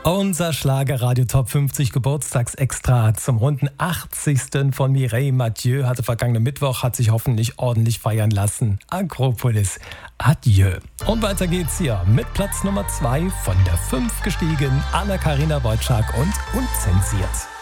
Unser Schlagerradio Top 50 Geburtstagsextra zum runden 80. von Mireille Mathieu hatte vergangenen Mittwoch, hat sich hoffentlich ordentlich feiern lassen. Akropolis, adieu. Und weiter geht's hier mit Platz Nummer 2 von der 5 gestiegen, Anna-Karina Wojcik und Unzensiert.